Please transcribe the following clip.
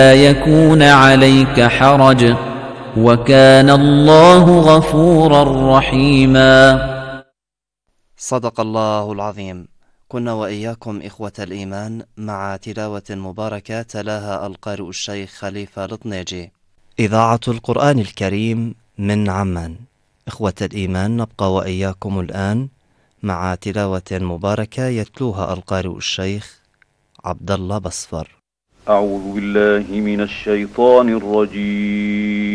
يكون عليك حرج وكان الله غفورا رحيما. صدق الله العظيم. كنا وإياكم إخوة الإيمان مع تلاوة مباركة تلاها القارئ الشيخ خليفة الطنيجي. إذاعة القرآن الكريم من عمان. إخوة الإيمان، نبقى وإياكم الآن مع تلاوة مباركة يتلوها القارئ الشيخ عبد الله بصفر. أعوذ بالله من الشيطان الرجيم.